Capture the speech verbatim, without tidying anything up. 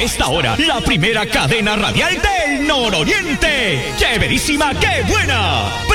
esta hora, la primera cadena radial del nororiente. ¡Chéverísima, qué buena!